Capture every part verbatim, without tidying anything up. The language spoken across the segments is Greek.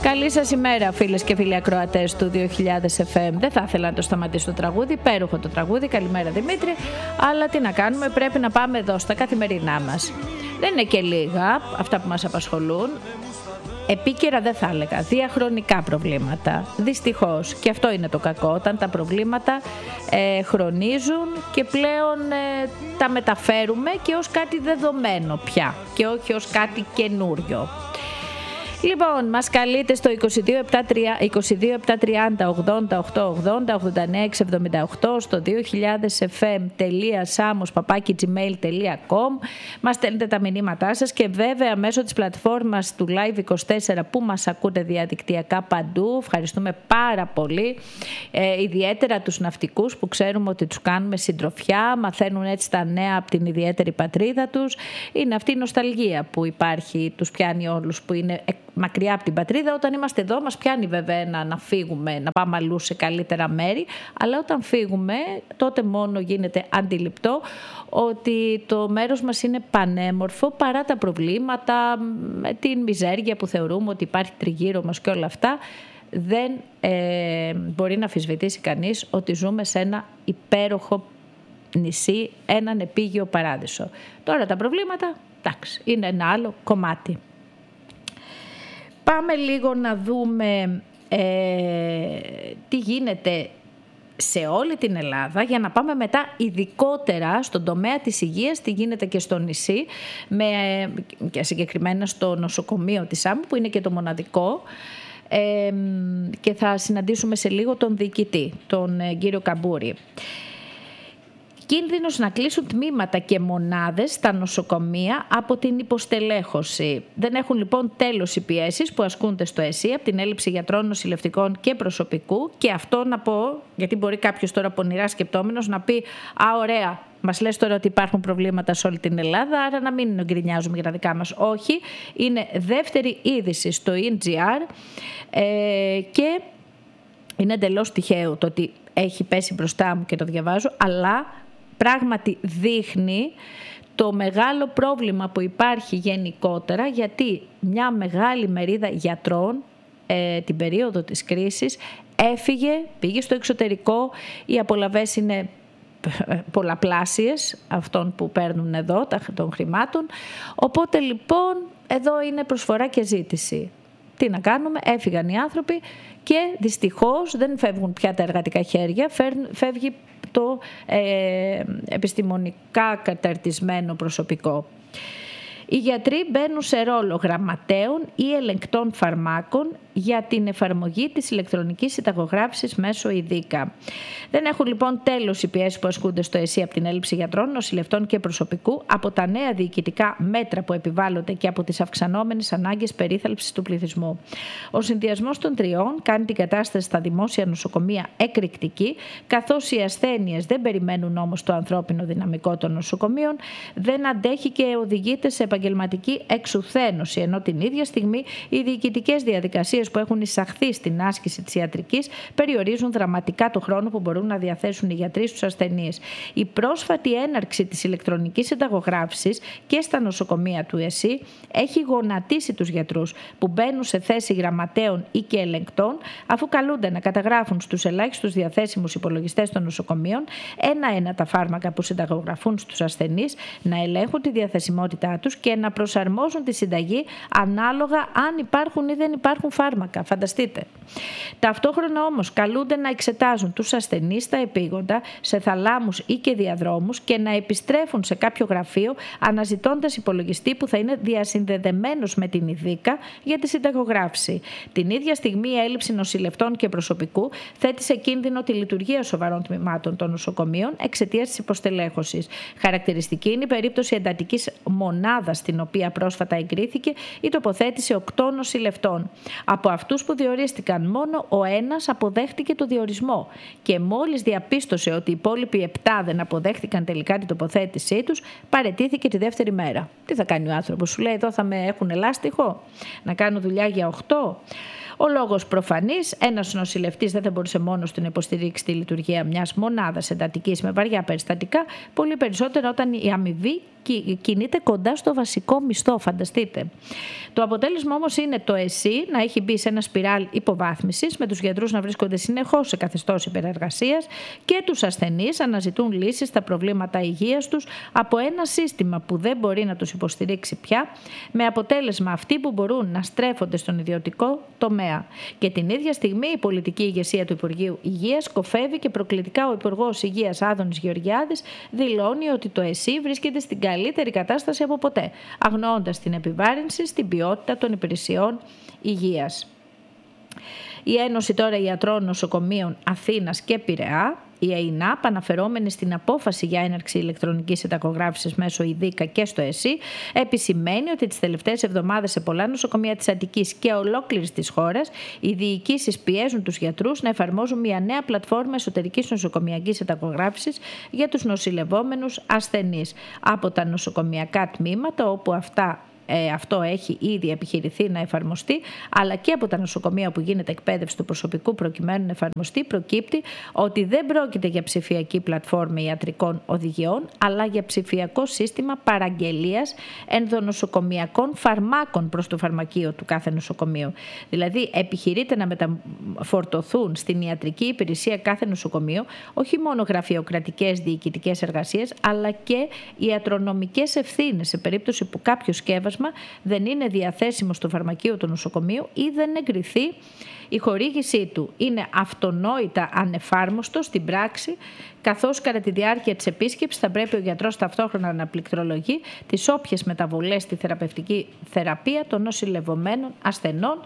Καλή σας ημέρα, φίλες και φίλοι ακροατές του δύο χιλιάδες εφ εμ. Δεν θα ήθελα να το σταματήσω το τραγούδι, υπέροχο το τραγούδι. Καλημέρα Δημήτρη. Αλλά τι να κάνουμε, πρέπει να πάμε εδώ στα καθημερινά μας. Δεν είναι και λίγα αυτά που μας απασχολούν. Επίκαιρα δεν θα έλεγα, διαχρονικά προβλήματα. Δυστυχώς, και αυτό είναι το κακό, όταν τα προβλήματα ε, χρονίζουν και πλέον ε, τα μεταφέρουμε και ως κάτι δεδομένο πια και όχι ως κάτι καινούριο. Λοιπόν, μας καλείτε στο είκοσι δύο επτά τριάντα ογδόντα οκτώ ογδόντα ογδόντα εννέα εξακόσια εβδομήντα οκτώ στο δύο χιλιάδες εφ εμ τελεία samos παπάκι τζιμέιλ τελεία κομ. Μας στέλνετε τα μηνύματά σας και βέβαια μέσω της πλατφόρμας του Live είκοσι τέσσερα που μας ακούτε διαδικτυακά παντού. Ευχαριστούμε πάρα πολύ, ε, ιδιαίτερα τους ναυτικούς που ξέρουμε ότι τους κάνουμε συντροφιά, μαθαίνουν έτσι τα νέα από την ιδιαίτερη πατρίδα τους. Είναι αυτή η νοσταλγία που υπάρχει, τους πιάνει όλους που είναι μακριά από την πατρίδα. Όταν είμαστε εδώ μας πιάνει βέβαια να, να φύγουμε, να πάμε αλλού σε καλύτερα μέρη, αλλά όταν φύγουμε τότε μόνο γίνεται αντιληπτό ότι το μέρος μας είναι πανέμορφο παρά τα προβλήματα, την μιζέρια που θεωρούμε ότι υπάρχει τριγύρω μας και όλα αυτά. Δεν ε, μπορεί να αμφισβητήσει κανείς ότι ζούμε σε ένα υπέροχο νησί, έναν επίγειο παράδεισο. Τώρα τα προβλήματα, εντάξει, είναι ένα άλλο κομμάτι. Πάμε λίγο να δούμε ε, τι γίνεται σε όλη την Ελλάδα για να πάμε μετά ειδικότερα στον τομέα της υγείας, τι γίνεται και στο νησί, με, και συγκεκριμένα στο νοσοκομείο της Σάμου που είναι και το μοναδικό, ε, και θα συναντήσουμε σε λίγο τον διοικητή, τον ε, κύριο Καμπούρη. Κίνδυνος να κλείσουν τμήματα και μονάδες στα νοσοκομεία από την υποστελέχωση. Δεν έχουν λοιπόν τέλος οι πιέσεις που ασκούνται στο ΕΣΥ από την έλλειψη γιατρών, νοσηλευτικών και προσωπικού. Και αυτό να πω, γιατί μπορεί κάποιος τώρα πονηρά σκεπτόμενος να πει «Α, ωραία, μας λες τώρα ότι υπάρχουν προβλήματα σε όλη την Ελλάδα, άρα να μην γκρινιάζουμε για τα δικά μας». Όχι, είναι δεύτερη είδηση στο ι τζι αρ ε, και είναι εντελώς τυχαίο το ότι έχει πέσει μπροστά μου και το διαβάζω, αλλά πράγματι δείχνει το μεγάλο πρόβλημα που υπάρχει γενικότερα, γιατί μια μεγάλη μερίδα γιατρών ε, την περίοδο της κρίσης έφυγε, πήγε στο εξωτερικό, οι απολαβές είναι πολλαπλάσιες αυτών που παίρνουν εδώ των χρημάτων, οπότε λοιπόν εδώ είναι προσφορά και ζήτηση. Τι να κάνουμε, έφυγαν οι άνθρωποι και δυστυχώς δεν φεύγουν πια τα εργατικά χέρια, φεύγει το ε, επιστημονικά καταρτισμένο προσωπικό. Οι γιατροί μπαίνουν σε ρόλο γραμματέων ή ελεγκτών φαρμάκων για την εφαρμογή της ηλεκτρονικής συνταγογράφησης μέσω ΙΔΙΚΑ. Δεν έχουν λοιπόν τέλος οι πιέσεις που ασκούνται στο ΕΣΥ από την έλλειψη γιατρών, νοσηλευτών και προσωπικού, από τα νέα διοικητικά μέτρα που επιβάλλονται και από τις αυξανόμενες ανάγκες περίθαλψης του πληθυσμού. Ο συνδυασμός των τριών κάνει την κατάσταση στα δημόσια νοσοκομεία εκρηκτική, καθώς οι ασθένειες δεν περιμένουν όμως το ανθρώπινο δυναμικό των νοσοκομείων, δεν αντέχει και οδηγείται σε επαγγελματική εξουθένωση, ενώ την ίδια στιγμή οι διοικητικές διαδικασίες που έχουν εισαχθεί στην άσκηση της ιατρικής περιορίζουν δραματικά το χρόνο που μπορούν να διαθέσουν οι γιατροί στους ασθενείς. Η πρόσφατη έναρξη της ηλεκτρονικής συνταγογράφησης και στα νοσοκομεία του ΕΣΥ έχει γονατίσει τους γιατρούς που μπαίνουν σε θέση γραμματέων ή και ελεγκτών, αφού καλούνται να καταγράφουν στους ελάχιστους διαθέσιμους υπολογιστές των νοσοκομείων ένα-ένα τα φάρμακα που συνταγογραφούν στους ασθενείς, να ελέγχουν τη διαθεσιμότητά τους και να προσαρμόζουν τη συνταγή ανάλογα αν υπάρχουν ή δεν υπάρχουν φάρμακα. Φανταστείτε. Ταυτόχρονα όμως καλούνται να εξετάζουν τους ασθενείς στα επίγοντα, σε θαλάμους ή και διαδρόμους και να επιστρέφουν σε κάποιο γραφείο αναζητώντας υπολογιστή που θα είναι διασυνδεδεμένος με την ΙΔΙΚΑ για τη συνταγογράφηση. Την ίδια στιγμή η έλλειψη νοσηλευτών και προσωπικού θέτει σε κίνδυνο τη λειτουργία σοβαρών τμήματων των νοσοκομείων εξαιτίας της υποστελέχωσης. Χαρακτηριστική είναι η περίπτωση εντατικής μονάδας, στην οποία πρόσφατα εγκρίθηκε η τοποθέτηση οκτώ νοσηλευτών. Από αυτούς που διορίστηκαν, μόνο ο ένας αποδέχτηκε το διορισμό και μόλις διαπίστωσε ότι οι υπόλοιποι επτά δεν αποδέχτηκαν τελικά την τοποθέτησή τους, παραιτήθηκε τη δεύτερη μέρα. Τι θα κάνει ο άνθρωπος, σου λέει εδώ θα με έχουν λάστιχο, να κάνω δουλειά για οκτώ. Ο λόγος προφανής, ένας νοσηλευτής δεν θα μπορούσε μόνος του να υποστηρίξει τη λειτουργία μιας μονάδας εντατικής με βαριά περιστατικά, πολύ περισσότερο όταν η αμοιβή κινείται κοντά στο βασικό μισθό, φανταστείτε. Το αποτέλεσμα όμως είναι το ΕΣΥ να έχει μπει σε ένα σπιράλ υποβάθμισης, με τους γιατρούς να βρίσκονται συνεχώς σε καθεστώς υπερεργασίας και τους ασθενείς να αναζητούν λύσεις στα προβλήματα υγείας τους από ένα σύστημα που δεν μπορεί να τους υποστηρίξει πια, με αποτέλεσμα αυτοί που μπορούν να στρέφονται στον ιδιωτικό τομέα. Και την ίδια στιγμή η πολιτική ηγεσία του Υπουργείου Υγείας κοφεύει και προκλητικά ο Υπουργός Υγείας Άδωνης Γεωργιάδης δηλώνει ότι το ΕΣΥ βρίσκεται στην καλύτερη κατάσταση από ποτέ, αγνοώντας την επιβάρυνση στην ποιότητα των υπηρεσιών υγείας. Η Ένωση τώρα Ιατρών Νοσοκομείων Αθήνας και Πειραιά, η ΕΙΝΑΠ, αναφερόμενη στην απόφαση για έναρξη ηλεκτρονικής συνταγογράφησης μέσω ΙΔΙΚΑ και στο ΕΣΥ, επισημαίνει ότι τις τελευταίες εβδομάδες σε πολλά νοσοκομεία της Αττικής και ολόκληρης της χώρας, οι διοικήσεις πιέζουν τους γιατρούς να εφαρμόζουν μια νέα πλατφόρμα εσωτερικής νοσοκομιακής συνταγογράφησης για τους νοσηλευόμενους ασθενείς από τα νοσοκομιακά τμήματα, όπου αυτά Ε, αυτό έχει ήδη επιχειρηθεί να εφαρμοστεί, αλλά και από τα νοσοκομεία που γίνεται εκπαίδευση του προσωπικού προκειμένου να εφαρμοστεί, προκύπτει ότι δεν πρόκειται για ψηφιακή πλατφόρμα ιατρικών οδηγιών, αλλά για ψηφιακό σύστημα παραγγελίας ενδονοσοκομιακών φαρμάκων προς το φαρμακείο του κάθε νοσοκομείου. Δηλαδή, επιχειρείται να μεταφορτωθούν στην ιατρική υπηρεσία κάθε νοσοκομείο όχι μόνο γραφειοκρατικές διοικητικές εργασίες, αλλά και ιατρονομικές ευθύνες σε περίπτωση που κάποιο σκεύασμα δεν είναι διαθέσιμο στο φαρμακείο του νοσοκομείου ή δεν εγκριθεί η χορήγησή του. Είναι αυτονόητα ανεφάρμοστο στην πράξη, καθώς κατά τη διάρκεια της επίσκεψης θα πρέπει ο γιατρός ταυτόχρονα να πληκτρολογεί τις όποιες μεταβολές στη θεραπευτική θεραπεία των νοσηλευομένων ασθενών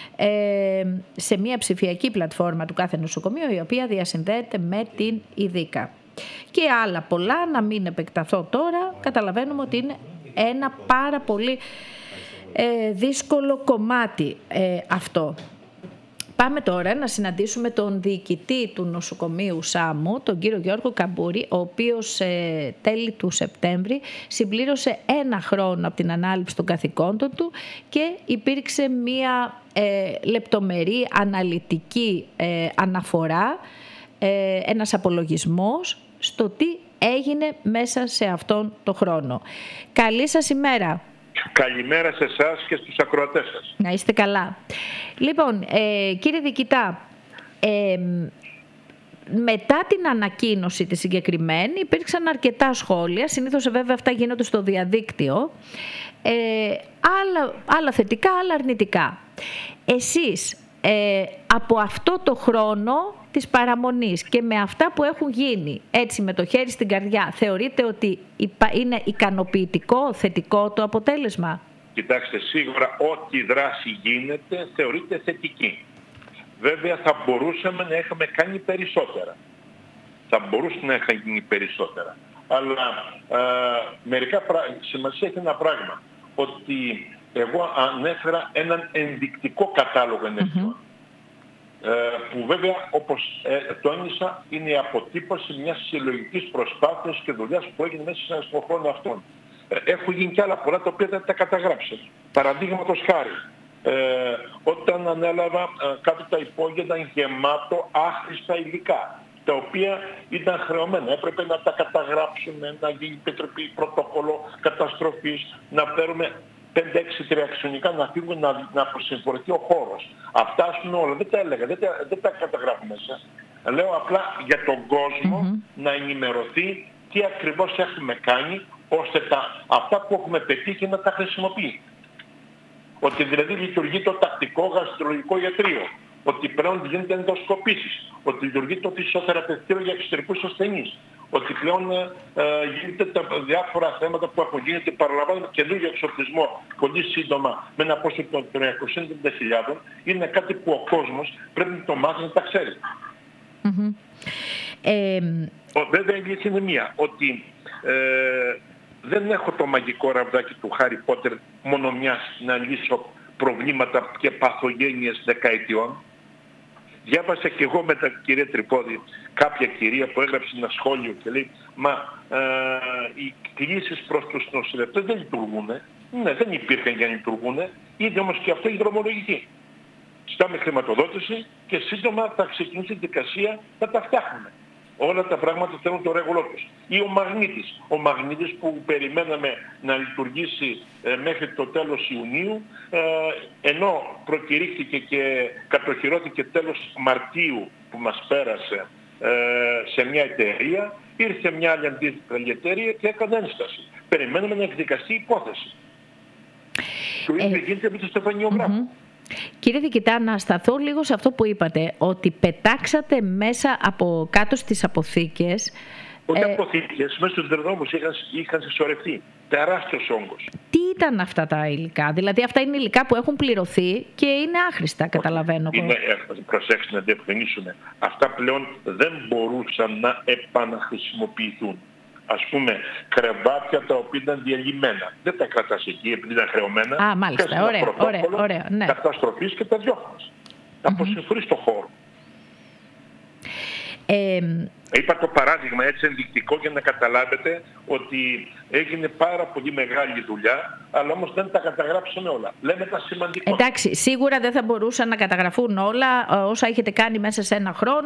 ε, σε μια ψηφιακή πλατφόρμα του κάθε νοσοκομείου, η οποία διασυνδέεται με την ΙΔΙΚΑ. Και άλλα πολλά, να μην επεκταθώ τώρα, καταλαβαίνουμε ότι είναι ένα πάρα πολύ ε, δύσκολο κομμάτι ε, αυτό. Πάμε τώρα να συναντήσουμε τον διοικητή του νοσοκομείου Σάμου, τον κύριο Γιώργο Καμπούρη, ο οποίος ε, τέλη του Σεπτέμβρη συμπλήρωσε ένα χρόνο από την ανάληψη των καθηκόντων του και υπήρξε μία ε, λεπτομερή αναλυτική ε, αναφορά, ε, ένας απολογισμός στο τι έγινε μέσα σε αυτόν τον χρόνο. Καλή σας ημέρα. Καλημέρα σε εσάς και στους ακροατές σας. Να είστε καλά. Λοιπόν, ε, κύριε Διοικητά, ε, μετά την ανακοίνωση τη συγκεκριμένη υπήρξαν αρκετά σχόλια, συνήθως βέβαια αυτά γίνονται στο διαδίκτυο, ε, άλλα, άλλα θετικά, άλλα αρνητικά. Εσείς ε, από αυτό το χρόνο της παραμονής και με αυτά που έχουν γίνει, έτσι με το χέρι στην καρδιά, θεωρείτε ότι είναι ικανοποιητικό, θετικό το αποτέλεσμα? Κοιτάξτε, σίγουρα ό,τι δράση γίνεται θεωρείται θετική. Βέβαια θα μπορούσαμε να είχαμε κάνει περισσότερα. Θα μπορούσε να είχαμε γίνει περισσότερα. Αλλά ε, μερικά πρα... σημασία έχει ένα πράγμα. Ότι εγώ ανέφερα έναν ενδεικτικό κατάλογο ενεργειών. Mm-hmm. που βέβαια, όπως ε, τόνισα, είναι η αποτύπωση μιας συλλογικής προσπάθειας και δουλειάς που έγινε μέσα στον χρόνο αυτόν. Ε, έχουν γίνει και άλλα πολλά τα οποία δεν τα καταγράψα. Παραδείγματος χάρη, ε, όταν ανέλαβα ε, κάτω τα υπόγεια ήταν γεμάτο άχρηστα υλικά, τα οποία ήταν χρεωμένα. Έπρεπε να τα καταγράψουμε, να γίνει επιτροπή πρωτόκολλο καταστροφής, να παίρνουμε πέντε έξι τριαξιονικά να φύγουν να, να προσυμφορηθεί ο χώρος. Αυτά ας πούμε όλα, δεν τα έλεγα, δεν τα, δεν τα καταγράφω μέσα. Λέω απλά για τον κόσμο mm-hmm. να ενημερωθεί τι ακριβώς έχουμε κάνει, ώστε τα, αυτά που έχουμε πετύχει να τα χρησιμοποιεί. Ότι δηλαδή λειτουργεί το τακτικό γαστρολογικό ιατρείο, ότι πλέον γίνεται ενδοσκοπήσεις, ότι λειτουργεί το φυσιοθεραπευτήριο για εξωτερικούς ασθενείς, ότι πλέον ε, γίνεται τα διάφορα θέματα που έχουν γίνει και παραλαμβάνουμε καινούργιο εξοπλισμό πολύ σύντομα με ένα ποσό των τριακόσιες πενήντα χιλιάδες, είναι κάτι που ο κόσμος πρέπει να το μάθει να τα ξέρει. Mm-hmm. Ε... Βέβαια η λύση είναι μία, ότι ε, δεν έχω το μαγικό ραβδάκι του Χάρι Πότερ μόνο μιας να λύσω προβλήματα και παθογένειες δεκαετιών. Διάβασα και εγώ με τα κυρία Τρυπόδη κάποια κυρία που έγραψε ένα σχόλιο και λέει «Μα ε, οι κλήσεις προς τους νοσηλευτές δεν λειτουργούν». Ναι, δεν υπήρχαν για να λειτουργούν. Ήδη όμως και αυτό έχει δρομολογηθεί. Ζητάμε χρηματοδότηση και σύντομα θα ξεκινήσει η δικασία να τα φτιάχνουμε. Όλα τα πράγματα θέλουν το ρεύγολό τους. Ή ο μαγνήτης. Ο μαγνήτης που περιμέναμε να λειτουργήσει ε, μέχρι το τέλος Ιουνίου, ε, ενώ προκηρύχθηκε και κατοχυρώθηκε τέλος Μαρτίου που μας πέρασε ε, σε μια εταιρεία, ήρθε μια άλλη αντίστοιχη εταιρεία και έκανε ένσταση. Περιμένουμε να εκδικαστεί η υπόθεση. Το ίδιο ε, γίνεται με το στεφανιογράφο. Mm-hmm. Κύριε Διοικητά, να σταθώ λίγο σε αυτό που είπατε, ότι πετάξατε μέσα από κάτω στις αποθήκες. Όχι ε, αποθήκες, μέσα στους δρόμους είχαν, είχαν συσσωρευτεί τεράστιος όγκος. Τι ήταν αυτά τα υλικά? Δηλαδή αυτά είναι υλικά που έχουν πληρωθεί και είναι άχρηστα, καταλαβαίνω. Είναι, προσέξτε να διευκρινίσουμε. Αυτά πλέον δεν μπορούσαν να επαναχρησιμοποιηθούν. Ας πούμε, κρεβάτια τα οποία ήταν διαλυμένα. Δεν τα κρατάς εκεί επειδή ήταν χρεωμένα. Α, μάλιστα. Ωραία, ωραία, ωραία. Ναι. Καταστροφής και τα διώχνεις. Τα mm-hmm. αποσυμφορείς στο χώρο. Ε, Είπα το παράδειγμα έτσι ενδεικτικό για να καταλάβετε ότι έγινε πάρα πολύ μεγάλη δουλειά, αλλά όμως δεν τα καταγράψαμε όλα. Λέμε τα σημαντικά. Εντάξει, σίγουρα δεν θα μπορούσαν να καταγραφούν όλα όσα έχετε κάνει μέσα σε ένα χρόνο.